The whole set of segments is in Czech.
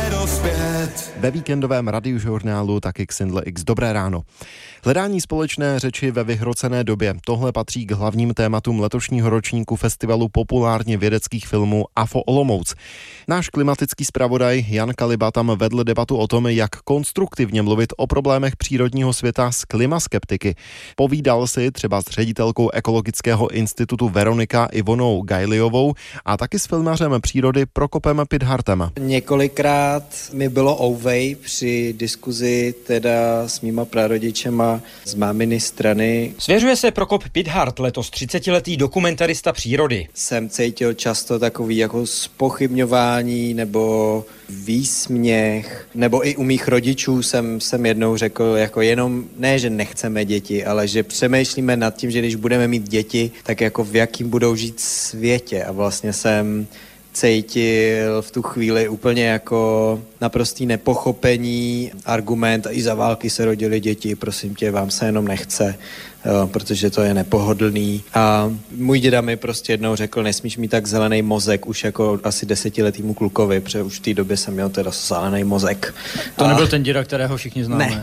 dospět. Ve víkendovém radiožurnálu taky Xindle X. Dobré ráno. Hledání společné řeči ve vyhrocené době. Tohle patří k hlavním tématům letošního ročníku festivalu populárně vědeckých filmů AFO Olomouc. Náš klimatický zpravodaj Jan Kaliba tam vedl debatu o tom, jak konstruktivně mluvit o problémech přírodního světa s klimaskeptiky. Povídal si třeba s ředitelkou Ekologického institutu Veronika Ivonou Gajliovou a taky s filmařem přírody Prokopem Pidhartem. Několikrát mi bylo ouvej při diskuzi teda s mýma prarodičema z máminy strany. Svěřuje se Prokop Pidhart, letos 30letý dokumentarista přírody. Jsem cítil často takový jako zpochybňování nebo výsměch, nebo i u mých rodičů jsem jednou řekl jako jenom, ne, že nechceme děti, ale že přemýšlíme nad tím, že když budeme mít děti, tak jako v jakým budou žít světě. A vlastně jsem cítil v tu chvíli úplně jako naprostý nepochopení, argument, i za války se rodily děti, prosím tě, vám se jenom nechce, protože to je nepohodlný. A můj děda mi prostě jednou řekl, nesmíš mít tak zelený mozek, už jako asi 10letýmu klukovi, protože už v té době jsem měl teda zelený mozek. To nebyl ten děda, kterého všichni známe.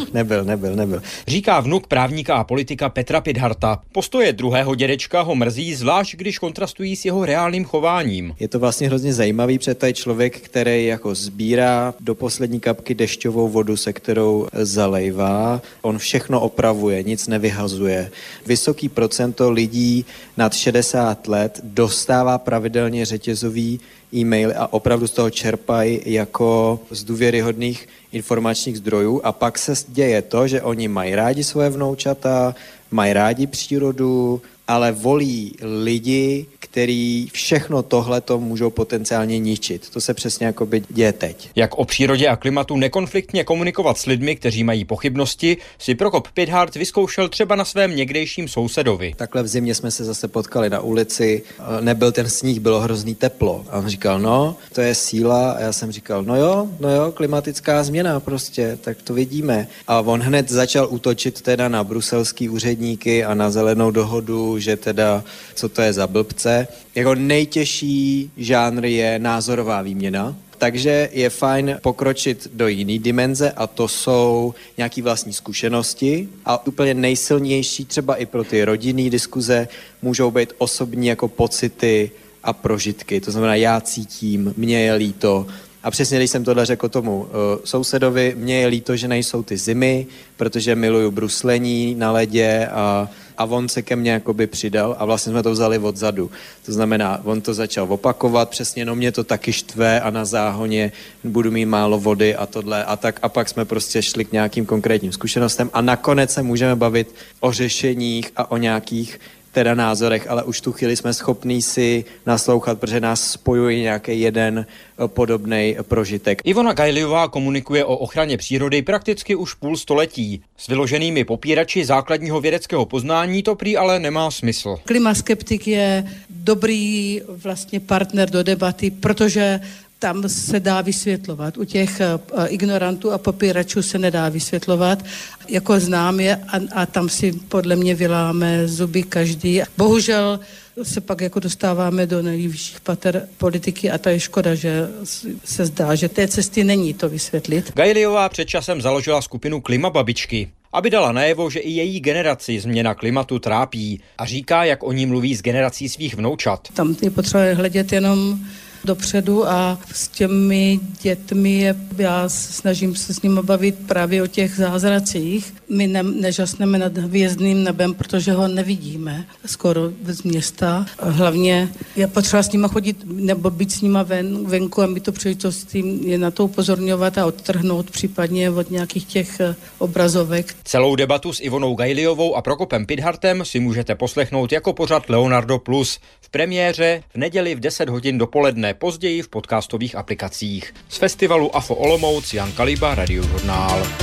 Nebyl. Říká vnuk právníka a politika Petra Pidharta. Postoje druhého dědečka ho mrzí, zvlášť když kontrastují s jeho reálným chováním. Je to vlastně hrozně zajímavý, protože to je člověk, který jako sbírá do poslední kapky dešťovou vodu, se kterou zalejvá. On všechno opravuje, nic nevyhazuje. Vysoký procento lidí nad 60 let dostává pravidelně řetězový e-maily a opravdu z toho čerpají jako z důvěryhodných informačních zdrojů. A pak se děje to, že oni mají rádi svoje vnoučata, mají rádi přírodu, ale volí lidi, který všechno tohleto můžou potenciálně ničit. To se přesně jakoby děje teď. Jak o přírodě a klimatu nekonfliktně komunikovat s lidmi, kteří mají pochybnosti, si Prokop Pidhart vyzkoušel třeba na svém někdejším sousedovi. Takhle v zimě jsme se zase potkali na ulici, nebyl ten sníh, bylo hrozný teplo. A on říkal, no, to je síla. A já jsem říkal, no jo, klimatická změna prostě, tak to vidíme. A on hned začal útočit teda na bruselský úředníky a na zelenou dohodu, že teda, co to je za blbce. Jako nejtěžší žánr je názorová výměna, takže je fajn pokročit do jiné dimenze a to jsou nějaký vlastní zkušenosti a úplně nejsilnější třeba i pro ty rodinné diskuze můžou být osobní jako pocity a prožitky. To znamená, já cítím, mně je líto. A přesně, když jsem tohle řekl tomu sousedovi, mně je líto, že nejsou ty zimy, protože miluju bruslení na ledě a on se ke mně jakoby přidal a vlastně jsme to vzali odzadu. To znamená, on to začal opakovat, přesně, no mě to taky štve a na záhoně budu mít málo vody a tohle a pak jsme prostě šli k nějakým konkrétním zkušenostem a nakonec se můžeme bavit o řešeních a o nějakých teda názorech, ale už tu chvíli jsme schopní si naslouchat, protože nás spojuje nějaký jeden podobný prožitek. Ivona Gajliová komunikuje o ochraně přírody prakticky už půl století. S vyloženými popírači základního vědeckého poznání to prý ale nemá smysl. Klimaskeptik je dobrý vlastně partner do debaty, protože tam se dá vysvětlovat. U těch ignorantů a popíračů se nedá vysvětlovat. Jako znám je a tam si podle mě vyláme zuby každý. Bohužel se pak jako dostáváme do nejvyšších pater politiky a to je škoda, že se zdá, že té cesty není to vysvětlit. Gajliová před časem založila skupinu Klimababičky, aby dala najevo, že i její generaci změna klimatu trápí a říká, jak o ní mluví s generací svých vnoučat. Tam je potřeba hledět jenom dopředu a s těmi dětmi já snažím se s nimi bavit právě o těch zázracích. My nežasneme nad hvězdným nebem, protože ho nevidíme skoro z města. Hlavně je potřeba s nimi chodit nebo být s nimi venku a mít to příležitost je na to upozorňovat a odtrhnout případně od nějakých těch obrazovek. Celou debatu s Ivonou Gajliovou a Prokopem Pidhartem si můžete poslechnout jako pořad Leonardo Plus v premiéře v neděli v 10 hodin dopoledne, později v podcastových aplikacích. Z festivalu AFO Olomouc Jan Kaliba, Radiožurnál.